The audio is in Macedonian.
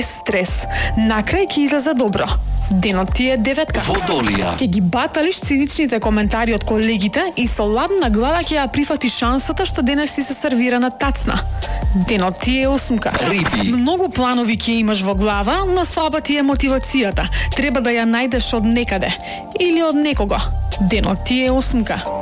стрес. Накрај ќе излезе добро. Денот ти е 9. Водолија. Ќе ги баталиш циничните коментари од колегите и со ладна глава ќе ја прифатиш шансата што денес ти се сервира на тацна. Денот ти е 8. Риби. Многу планови ќе имаш во глава, но слаба ти е мотивацијата. Треба да ја најдеш од некаде или од некого. Денот ти е 8.